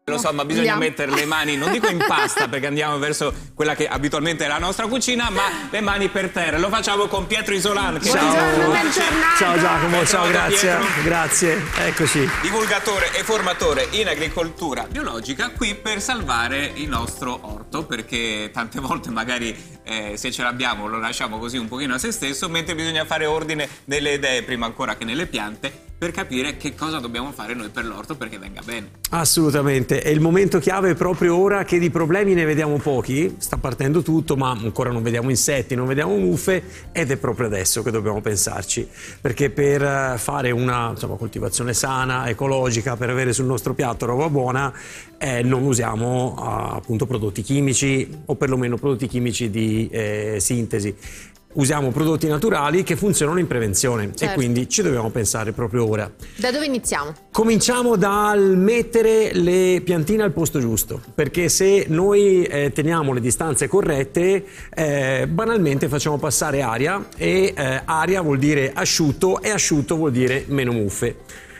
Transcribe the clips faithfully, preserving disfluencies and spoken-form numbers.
Lo so, ma bisogna Andiamo. mettere le mani, non dico in pasta perché andiamo verso quella che abitualmente è la nostra cucina, ma le mani per terra. Lo facciamo con Pietro Isolan. Che Buongiorno, bentornato. Ciao Giacomo, Ben ciao, trovato, grazie, Pietro. grazie, eccoci. Divulgatore e formatore in agricoltura biologica, qui per salvare il nostro orto, perché tante volte magari eh, se ce l'abbiamo lo lasciamo così un pochino a se stesso, mentre bisogna fare ordine nelle idee prima ancora che nelle piante, per capire che cosa dobbiamo fare noi per l'orto perché venga bene. Assolutamente, è il momento chiave proprio ora che di problemi ne vediamo pochi, sta partendo tutto ma ancora non vediamo insetti, non vediamo muffe ed è proprio adesso che dobbiamo pensarci, perché per fare una insomma, coltivazione sana, ecologica, per avere sul nostro piatto roba buona, eh, non usiamo uh, appunto prodotti chimici o perlomeno prodotti chimici di eh, sintesi. Usiamo prodotti naturali che funzionano in prevenzione Certo. e quindi ci dobbiamo pensare proprio ora. Da dove iniziamo? Cominciamo dal mettere le piantine al posto giusto, perché se noi eh, teniamo le distanze corrette, eh, banalmente facciamo passare aria e eh, aria vuol dire asciutto e asciutto vuol dire meno muffe.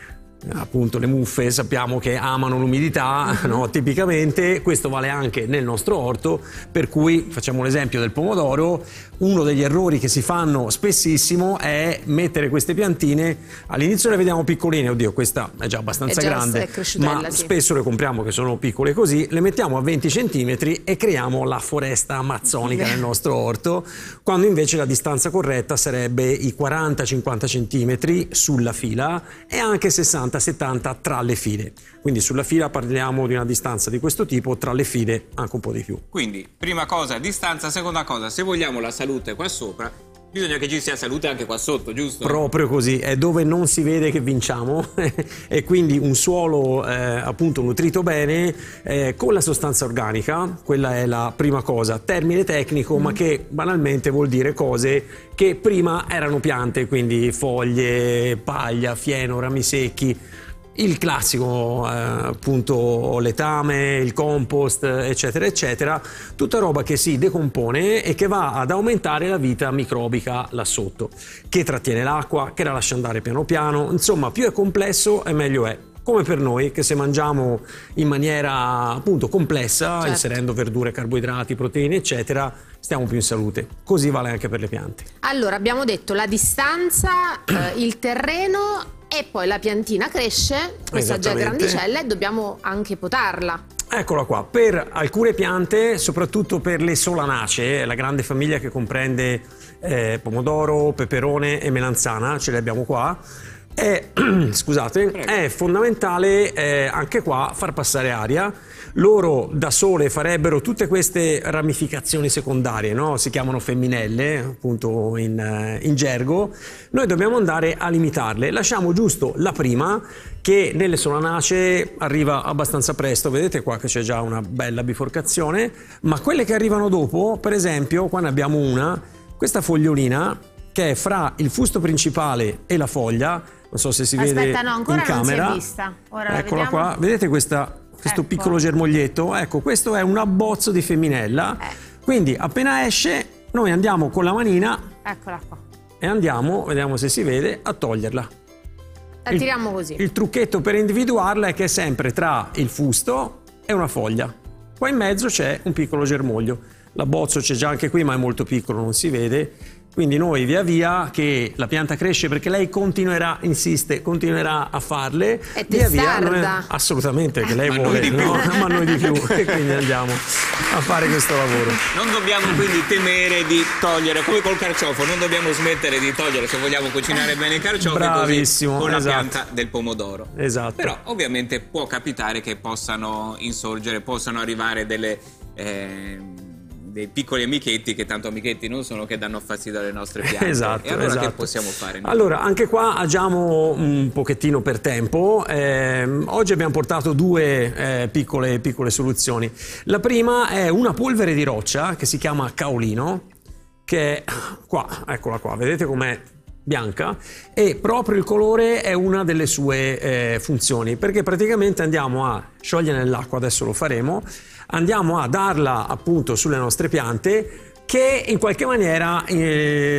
Appunto le muffe sappiamo che amano l'umidità, uh-huh. no? Tipicamente questo vale anche nel nostro orto, per cui facciamo l'esempio del pomodoro. Uno degli errori che si fanno spessissimo è mettere queste piantine, all'inizio le vediamo piccoline, oddio questa è già abbastanza È già- grande, è cresciutella, ma sì. spesso le compriamo che sono piccole così, le mettiamo a venti centimetri e creiamo la foresta amazzonica nel nostro orto, quando invece la distanza corretta sarebbe i quaranta cinquanta centimetri sulla fila e anche sessanta settanta tra le file. Quindi sulla fila parliamo di una distanza di questo tipo, tra le file anche un po' di più. Quindi, prima cosa, distanza, seconda cosa, se vogliamo la salute qua sopra, bisogna che ci sia salute anche qua sotto, giusto? Proprio così, è dove non si vede che vinciamo e quindi un suolo eh, appunto nutrito bene eh, con la sostanza organica, quella è la prima cosa, termine tecnico mm. ma che banalmente vuol dire cose che prima erano piante, quindi foglie, paglia, fieno, rami secchi. Il classico eh, appunto letame, il compost eccetera eccetera, tutta roba che si decompone e che va ad aumentare la vita microbica là sotto, che trattiene l'acqua, che la lascia andare piano piano, insomma più è complesso e meglio è. Come per noi che se mangiamo in maniera appunto complessa, certo. inserendo verdure, carboidrati, proteine eccetera, stiamo più in salute. Così vale anche per le piante. Allora, abbiamo detto la distanza, eh, il terreno e poi la piantina cresce, questa già è Esattamente. grandicella e dobbiamo anche potarla. Eccola qua, per alcune piante, soprattutto per le solanacee, la grande famiglia che comprende eh, pomodoro, peperone e melanzana, ce le abbiamo qua, è, scusate, è fondamentale eh, anche qua far passare aria. Loro da sole farebbero tutte queste ramificazioni secondarie, no? Si chiamano femminelle appunto in, in gergo. Noi dobbiamo andare a limitarle, lasciamo giusto la prima che nelle solanacee arriva abbastanza presto, vedete qua che c'è già una bella biforcazione, ma quelle che arrivano dopo, per esempio qua ne abbiamo una, questa fogliolina che è fra il fusto principale e la foglia, non so se si Aspetta, vede no, ancora in camera. non si è vista. Ora la Eccola vediamo. qua, vedete questa, questo Ecco. piccolo germoglietto? Ecco, questo è un abbozzo di femminella, Eh. quindi appena esce noi andiamo con la manina Eccola qua. e andiamo, vediamo se si vede, a toglierla. La tiriamo così. Il trucchetto per individuarla è che è sempre tra il fusto e una foglia. Qua in mezzo c'è un piccolo germoglio. L'abbozzo c'è già anche qui, ma è molto piccolo, non si vede. Quindi noi via via che la pianta cresce, perché lei continuerà, insiste, continuerà a farle. È via via testarda. noi, assolutamente, che lei Ma vuole, noi di no? più. Ma noi di più. E quindi andiamo a fare questo lavoro. Non dobbiamo quindi temere di togliere, come col carciofo, non dobbiamo smettere di togliere se vogliamo cucinare bene i carciofi, Bravissimo, così con esatto. la pianta del pomodoro. Esatto. Però ovviamente può capitare che possano insorgere, possano arrivare delle... Eh, dei piccoli amichetti che tanto amichetti non sono, che danno fastidio alle nostre piante. Esatto, e allora esatto. che possiamo fare? Allora, anche qua agiamo un pochettino per tempo. Eh, oggi abbiamo portato due eh, piccole, piccole soluzioni. La prima è una polvere di roccia che si chiama caolino, che è qua, eccola qua, vedete com'è bianca, e proprio il colore è una delle sue eh, funzioni, perché praticamente andiamo a sciogliere nell'acqua, adesso lo faremo, andiamo a darla appunto sulle nostre piante che in qualche maniera eh,